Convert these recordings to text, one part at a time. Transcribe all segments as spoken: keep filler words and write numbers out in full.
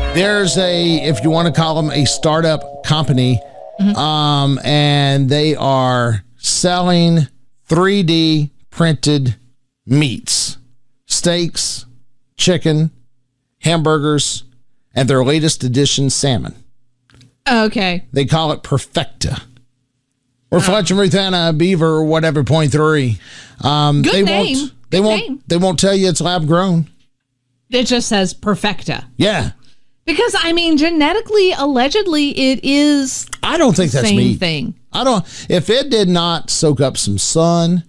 There's a, if you want to call them a startup company, mm-hmm. um, and they are selling three D printed meats, steaks, chicken, hamburgers, and their latest edition salmon. Okay. They call it Perfecta. Or oh. Fletcher, Ruthana, Beaver, whatever, point three. Um, Good they name. Won't, Good they won't. name. They won't tell you it's lab grown. It just says Perfecta. Yeah. Because I mean, genetically, allegedly, it is. I don't think the that's same meat. thing. I don't. If it did not soak up some sun,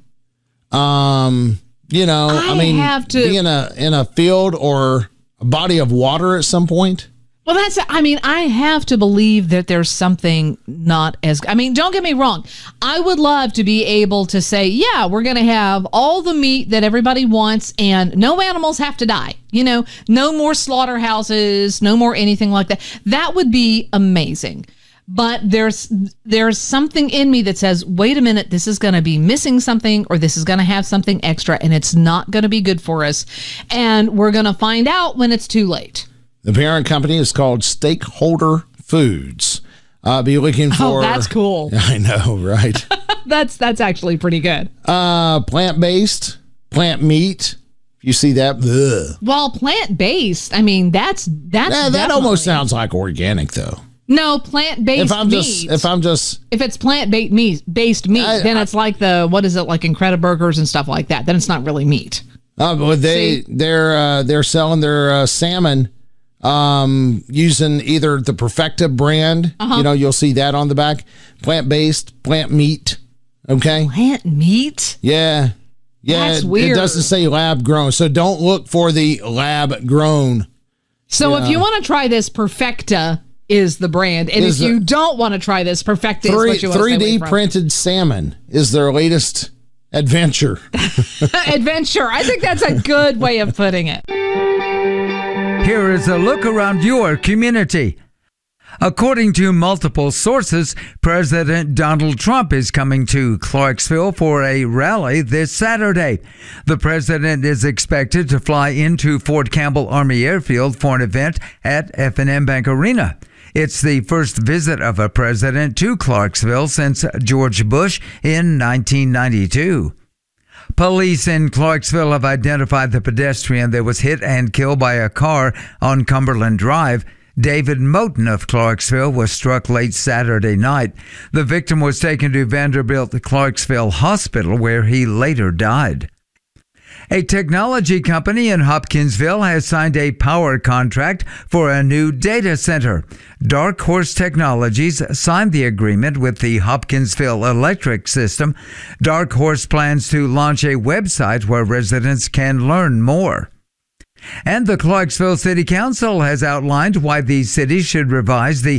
um, you know, I, I mean, have to be in a in a field or a body of water at some point. Well, that's, I mean, I have to believe that there's something not as, I mean, don't get me wrong. I would love to be able to say, yeah, we're going to have all the meat that everybody wants and no animals have to die. You know, no more slaughterhouses, no more anything like that. That would be amazing. But there's there's something in me that says, wait a minute, this is going to be missing something or this is going to have something extra and it's not going to be good for us. And we're going to find out when it's too late. The parent company is called Stakeholder Foods. Uh, be looking for. Oh, that's cool. I know, right? that's that's actually pretty good. Uh, plant-based, plant meat. You see that? Ugh. Well, plant-based. I mean, that's that's yeah, that almost sounds like organic, though. No, plant-based if I'm meat. Just, if I'm just, if it's plant-based meat, based meat, I, then I, it's like the what is it like Incrediburgers and stuff like that. Then it's not really meat. Uh, but they See? they're uh, they're selling their uh, salmon. Um, using either the Perfecta brand, uh-huh. you know, you'll see that on the back, plant-based, plant meat. Okay. Plant meat? Yeah. Yeah. That's it, weird. It doesn't say lab grown. So don't look for the lab grown. So yeah. if you want to try this, Perfecta is the brand. And is if you the, don't want to try this, Perfecta three, is what you want three D to stay away from. printed salmon is their latest adventure. Adventure. I think that's a good way of putting it. Here is a look around your community. According to multiple sources, President Donald Trump is coming to Clarksville for a rally this Saturday. The president is expected to fly into Fort Campbell Army Airfield for an event at F and M Bank Arena. It's the first visit of a president to Clarksville since George Bush in nineteen ninety-two. Police in Clarksville have identified the pedestrian that was hit and killed by a car on Cumberland Drive. David Moten of Clarksville was struck late Saturday night. The victim was taken to Vanderbilt Clarksville Hospital, where he later died. A technology company in Hopkinsville has signed a power contract for a new data center. Dark Horse Technologies signed the agreement with the Hopkinsville Electric System. Dark Horse plans to launch a website where residents can learn more. And the Clarksville City Council has outlined why the city should revise the